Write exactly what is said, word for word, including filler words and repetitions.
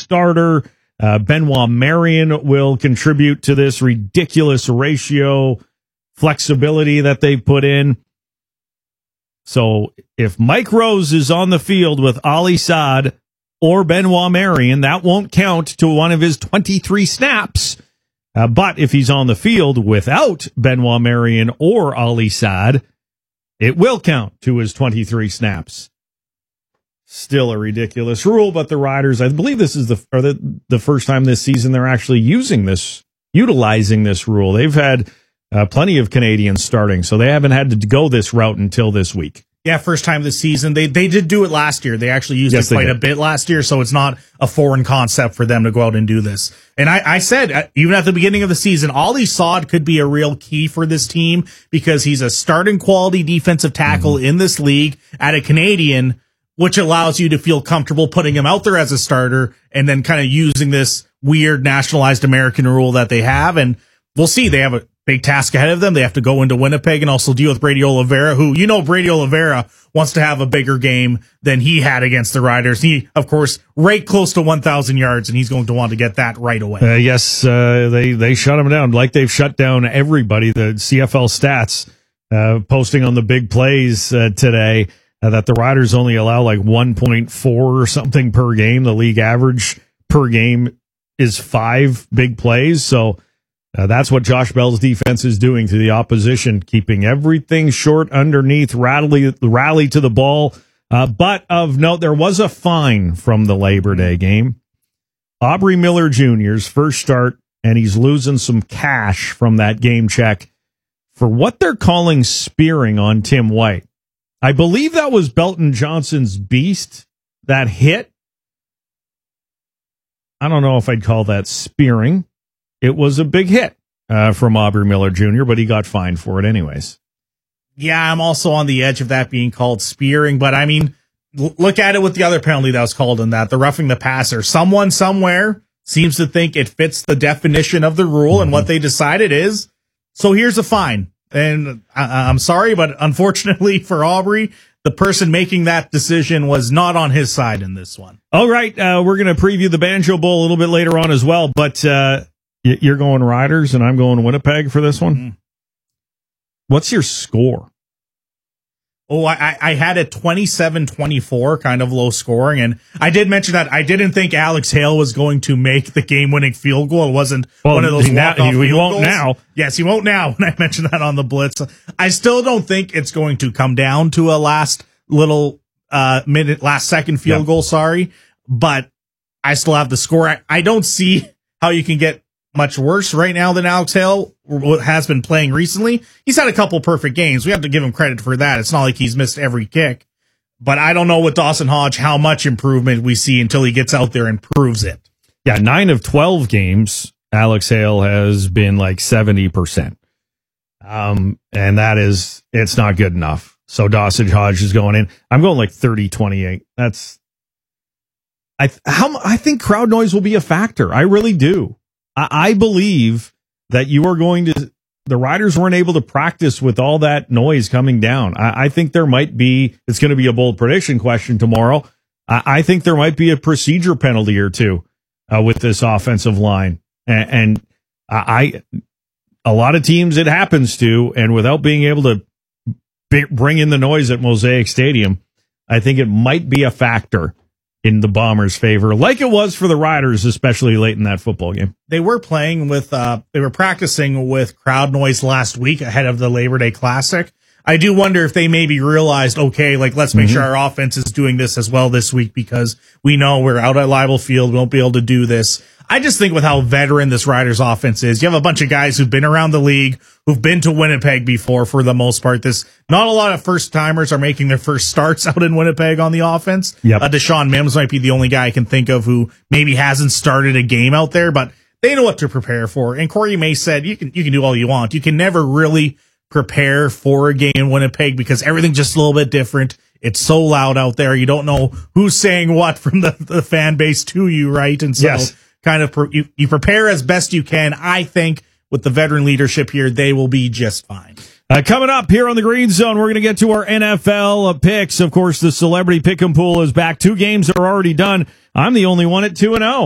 starter. Uh, Benoit Marion will contribute to this ridiculous ratio flexibility that they put in. So if Mike Rose is on the field with Ali Saad or Benoit Marion, that won't count to one of his twenty-three snaps. Uh, but if he's on the field without Benoit Marion or Ali Saad, it will count to his twenty-three snaps. Still a ridiculous rule, but the Riders, I believe this is the or the, the first time this season they're actually using this, utilizing this rule. They've had uh, plenty of Canadians starting, so they haven't had to go this route until this week. Yeah, first time this season. They they did do it last year. They actually used yes, it quite a bit last year, so it's not a foreign concept for them to go out and do this. And I, I said, uh, even at the beginning of the season, Ali Saad could be a real key for this team because he's a starting quality defensive tackle mm-hmm. in this league at a Canadian, which allows you to feel comfortable putting him out there as a starter and then kind of using this weird nationalized American rule that they have. And we'll see. They have a big task ahead of them. They have to go into Winnipeg and also deal with Brady Oliveira, who, you know, Brady Oliveira wants to have a bigger game than he had against the Riders. He, of course, right close to one thousand yards, and he's going to want to get that right away. Uh, yes, uh, they, they shut him down like they've shut down everybody. The C F L stats uh, posting on the big plays uh, today. Uh, that the Riders only allow like one point four or something per game. The league average per game is five big plays. So uh, that's what Josh Bell's defense is doing to the opposition, keeping everything short underneath, rally, rally to the ball. Uh, but of note, there was a fine from the Labor Day game. Aubrey Miller Junior's first start, and he's losing some cash from that game check for what they're calling spearing on Tim White. I believe that was Belton Johnson's beast that hit. I don't know if I'd call that spearing. It was a big hit uh, from Aubrey Miller Junior, but he got fined for it anyways. Yeah, I'm also on the edge of that being called spearing, but I mean, l- look at it with the other penalty that was called in that, the roughing the passer. Someone somewhere seems to think it fits the definition of the rule, mm-hmm. and what they decided is, so here's a fine. And I, I'm sorry, but unfortunately for Aubrey, the person making that decision was not on his side in this one. All right, uh, we're going to preview the Banjo Bowl a little bit later on as well, but uh, you're going Riders and I'm going Winnipeg for this one. Mm-hmm. What's your score? Oh, I, I had it twenty-seven twenty-four, kind of low scoring. And I did mention that I didn't think Alex Hale was going to make the game-winning field goal. It wasn't well, one of those walk-off now, he, he field won't goals. now. Yes, he won't now when I mentioned that on the Blitz. I still don't think it's going to come down to a last little uh, minute, last second field yeah. goal, sorry. But I still have the score. I, I don't see how you can get much worse right now than Alex Hale has been playing recently. He's had a couple perfect games. We have to give him credit for that. It's not like he's missed every kick. But I don't know with Dawson Hodge how much improvement we see until he gets out there and proves it. Yeah, nine of twelve games, Alex Hale has been like seventy percent. Um, and that is, it's not good enough. So Dawson Hodge is going in. I'm going like thirty twenty-eight. That's, I, how, I think crowd noise will be a factor. I really do. I believe that you are going to, the Riders weren't able to practice with all that noise coming down. I, I think there might be, it's going to be a bold prediction question tomorrow. I, I think there might be a procedure penalty or two uh, with this offensive line. And, and I, a lot of teams it happens to, and without being able to b- bring in the noise at Mosaic Stadium, I think it might be a factor in the Bombers' favor, like it was for the Riders, especially late in that football game. They were playing with, uh, they were practicing with crowd noise last week ahead of the Labor Day Classic. I do wonder if they maybe realized, okay, like, let's make mm-hmm. sure our offense is doing this as well this week because we know we're out at Leibel Field. We won't be able to do this. I just think with how veteran this Riders offense is, you have a bunch of guys who've been around the league, who've been to Winnipeg before for the most part. This, not a lot of first timers are making their first starts out in Winnipeg on the offense. Yep. Uh, Deshaun Mims might be the only guy I can think of who maybe hasn't started a game out there, but they know what to prepare for. And Corey May said, you can, you can do all you want. You can never really prepare for a game in Winnipeg because everything's just a little bit different. It's so loud out there. You don't know who's saying what from the, the fan base to you, right? And so yes. kind of pre- you, you prepare as best you can. I think with the veteran leadership here, they will be just fine. Uh, coming up here on the Green Zone, we're going to get to our N F L picks. Of course, the Celebrity Pick'em Pool is back. Two games are already done. I'm the only one at two and oh.